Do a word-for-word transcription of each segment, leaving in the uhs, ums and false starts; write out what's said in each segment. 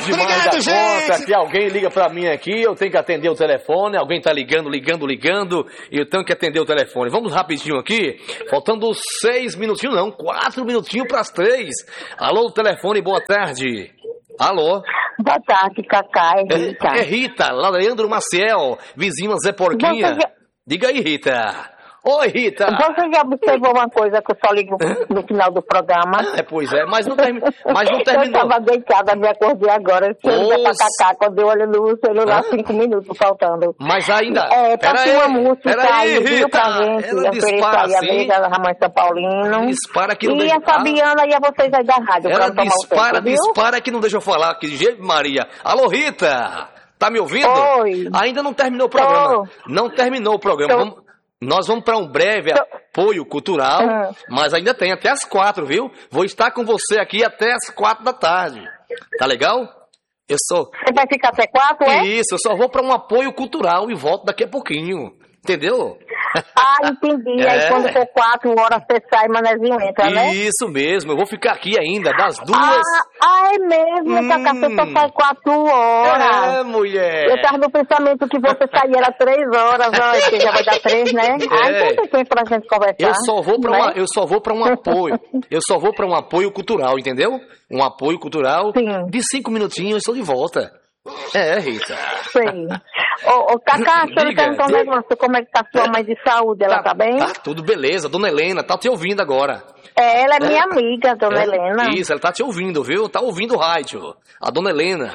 demais Obrigado, da gente. conta, que alguém liga pra mim aqui, eu tenho que atender o telefone, alguém tá ligando, ligando, ligando, e eu tenho que atender o telefone. Vamos rapidinho aqui, faltando seis minutinhos, não, quatro minutinhos pras três. Alô, telefone, boa tarde. Alô? Boa tarde, Cacá, é Rita. É, é Rita, lá Leandro Maciel, vizinha Zé Porquinha. Você já- Diga aí, Rita. Oi, Rita. Você já observou uma coisa que eu só ligo no final do programa? É, pois é, mas não, termi... mas não terminou. Eu tava deitada, me acordei agora. Se eu ligar pra Nossa. Cacá, quando eu olho no celular, cinco minutos faltando. Mas ainda... É, Pera passei uma música peraí, aí, viu, Rita. pra gente. Ela Eu ofereço dispara aí a assim. amiga da Ramon São Paulino. Dispara que não E deixa... a Fabiana e a vocês aí da rádio. Ela pra tomar o dispara, tempo, viu? dispara que não deixa eu falar aqui. Gente, Maria. Alô, Rita. Tá me ouvindo? Oi. Ainda não terminou o programa. Tô. Não terminou o programa. Tô. Vamos... Nós vamos para um breve Tô. apoio cultural, Hum. mas ainda tem até as quatro, viu? Vou estar com você aqui até as quatro da tarde. Tá legal? Eu sou... Você vai ficar até quatro, é? Isso, eu só vou para um apoio cultural e volto daqui a pouquinho. Entendeu? Ah, entendi. É. Aí quando for quatro horas você sai, Manezinho entra, né? Isso mesmo, eu vou ficar aqui ainda das duas. Ah, ah, é mesmo, Hum. Cacá, você só sai quatro horas. É, mulher. Eu tava no pensamento que você saía era três horas, ó, que já vai dar três, né? Ah, então tem tempo pra gente conversar. Eu só vou para né? uma, eu só vou para um apoio. Eu só vou para um apoio cultural, entendeu? Um apoio cultural. Sim. De cinco minutinhos eu estou de volta. É, Rita. Sei. Ô, ô Cacá, deixa eu Diga. perguntar um negócio, como é que tá a sua mãe de saúde? Ela tá, bem? Tá tudo beleza. Dona Helena tá te ouvindo agora. É, ela é minha amiga, dona É, Helena. Isso, ela tá te ouvindo, viu? Tá ouvindo o rádio. A Dona Helena.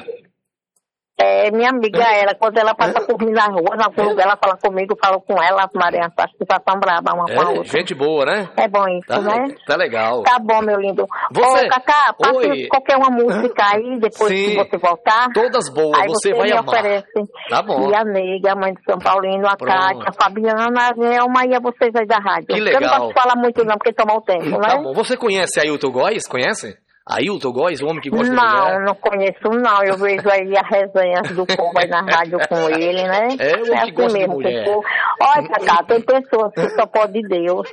É, minha amiga, ela, quando ela passa por mim na rua, na rua, ela fala comigo, fala com ela, Maria, acho que passam brava uma com a É, outra. gente boa, né? É bom isso, Tá, né? tá legal. Tá bom, meu lindo. Você- Ô, Cacá, passa Oi. qualquer uma música aí, depois Sim. que você voltar. Todas boas, Aí você você vai me amar. oferece. Tá bom. E a Nega, a mãe de São Paulino, a Pronto. Cátia, a Fabiana, a Velma e a vocês aí da rádio. Que Eu não legal. posso falar muito não, porque toma o tempo, né? Tá bom. Você conhece Ailton Góes? Conhece? Ailton Góes, o homem que gosta de Não, mulher? não conheço não. Eu vejo aí a resenha do povo aí na rádio com ele, né? É, o homem que gosta de mulher. que o povo- Olha, Cacá, tem pessoas que só pode Deus.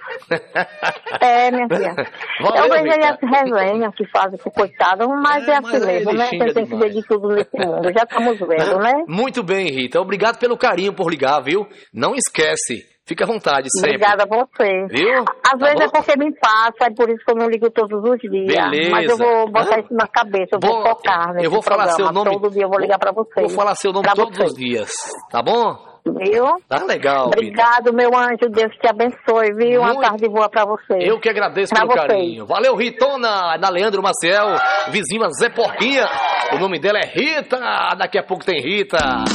É, minha filha. Valeu, eu vejo aí Rita. as resenhas que fazem com o coitado, mas É, é, mas assim aí mesmo, ele né? xinga Você tem que ver demais. de tudo nesse mundo. Já estamos vendo, né? Muito bem, Rita. Obrigado pelo carinho por ligar, viu? Não esquece. Fica à vontade sempre. Obrigada a você. Viu? Às Tá vezes bom? é porque me passa, é por isso que eu não ligo todos os dias. Beleza. Mas eu vou botar Hã? isso na cabeça, eu vou Bom, focar nesse eu vou falar programa. seu nome. Todo dia eu vou ligar pra você. Vou falar seu nome Pra todos você. os dias. Tá bom? Viu? Tá legal, Rita. Obrigado, meu anjo. Deus te abençoe, viu? Uma Muito. tarde boa pra você. Eu que agradeço Pra pelo vocês. carinho. Valeu, Ritona, da Leandro Maciel, vizinha Zé Porquinha. O nome dela é Rita. Daqui a pouco tem Rita.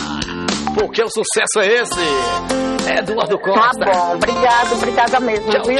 Porque o sucesso é esse. Eduardo Tá Costa. bom. Obrigado, obrigada mesmo, Tchau, viu?